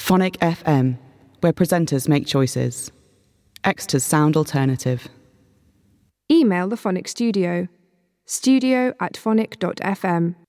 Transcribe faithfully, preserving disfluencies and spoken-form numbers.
Phonic F M, where presenters make choices. Exeter's sound alternative. Email the Phonic Studio, studio at phonic dot f m.